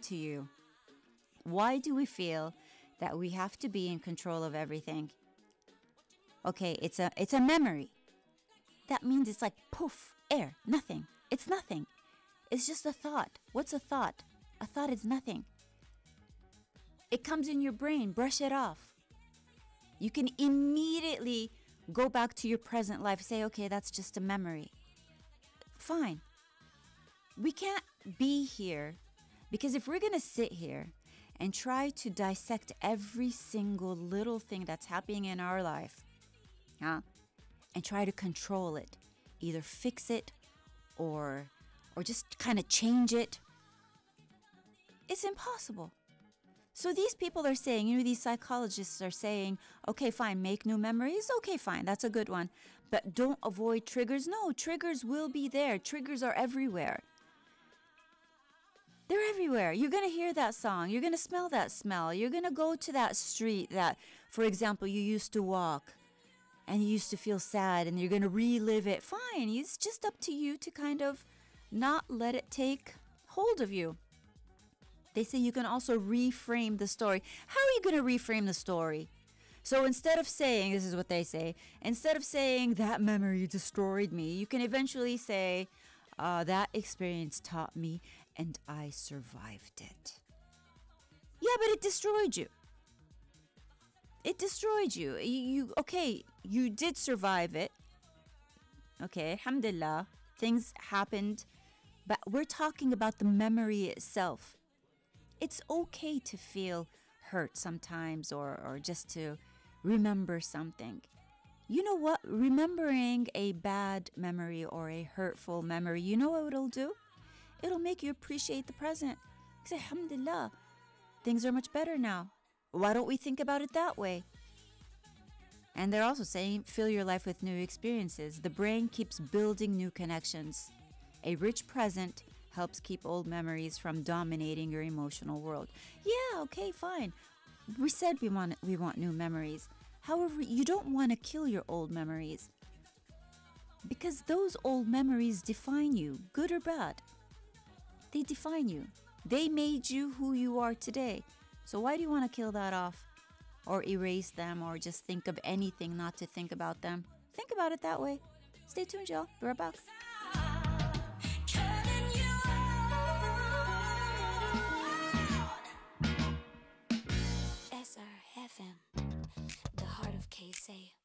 to you. Why do we feel that we have to be in control of everything? Okay, it's a memory. That means it's like poof, air, nothing. It's nothing. It's just a thought. What's a thought? A thought is nothing. It comes in your brain. Brush it off. You can immediately go back to your present life. Say, okay, that's just a memory. Fine. We can't be here because if we're going to sit here and try to dissect every single little thing that's happening in our life, and try to control it, either fix it or just kind of change it, it's impossible. So these people are saying, these psychologists are saying, okay, fine, make new memories. Okay, fine, that's a good one. But don't avoid triggers. No, triggers will be there. Triggers are everywhere. They're everywhere. You're going to hear that song. You're going to smell that smell. You're going to go to that street that, for example, you used to walk and you used to feel sad and you're going to relive it. Fine. It's just up to you to kind of not let it take hold of you. They say you can also reframe the story. How are you going to reframe the story? So instead of saying, this is what they say, instead of saying that memory destroyed me, you can eventually say, that experience taught me and I survived it. Yeah, but it destroyed you. It destroyed you. You did survive it. Okay, alhamdulillah, things happened. But we're talking about the memory itself. It's okay to feel hurt sometimes or just to remember something. You know what? Remembering a bad memory or a hurtful memory, you know what it'll do? It'll make you appreciate the present. You say, alhamdulillah, things are much better now. Why don't we think about it that way? And they're also saying, fill your life with new experiences. The brain keeps building new connections. A rich present helps keep old memories from dominating your emotional world. Yeah, okay, fine. We said we want new memories. However, you don't want to kill your old memories because those old memories define you, good or bad. They define you. They made you who you are today. So why do you want to kill that off or erase them or just think of anything not to think about them? Think about it that way. Stay tuned, y'all. Be right back. SRFM, the heart of KSA.